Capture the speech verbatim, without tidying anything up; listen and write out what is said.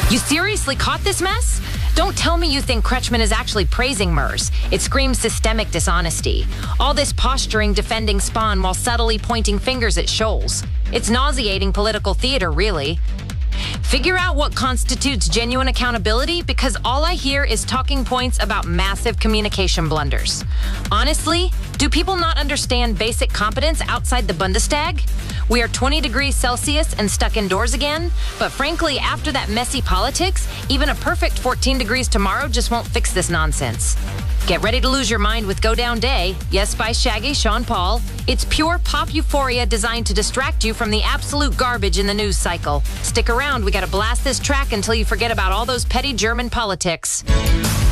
You seriously caught this mess? Don't tell me you think Kretschmann is actually praising Merz. It screams systemic dishonesty. All this posturing defending Spahn while subtly pointing fingers at Scholz. It's nauseating political theater, really. Figure out what constitutes genuine accountability, because all I hear is talking points about massive communication blunders. Honestly, do people not understand basic competence outside the Bundestag? We are twenty degrees Celsius and stuck indoors again, but frankly, after that messy politics, even a perfect fourteen degrees tomorrow just won't fix this nonsense. Get ready to lose your mind with Go Down Day, yes, by Shaggy, Sean Paul. It's pure pop euphoria designed to distract you from the absolute garbage in the news cycle. Stick around, we gotta blast this track until you forget about all those petty German politics.